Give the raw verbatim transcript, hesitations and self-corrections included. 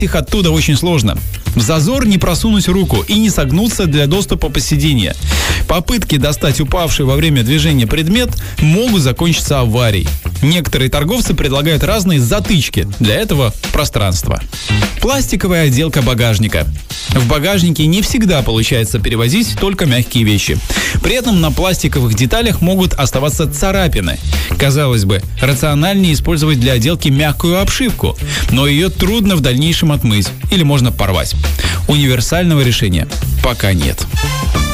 их оттуда очень сложно. В зазор не просунуть руку и не согнуться для доступа по сиденье. Попытки достать упавший во время движения предмет могут закончиться аварией. Некоторые торговцы предлагают разные затычки для этого пространства. Пластиковая отделка багажника. В багажнике не всегда получается перевозить только мягкие вещи. При этом на пластиковых деталях могут оставаться царапины. Казалось бы, рациональнее использовать для отделки мягкую обшивку, но ее трудно в дальнейшем отмыть или можно порвать. Универсального решения пока нет.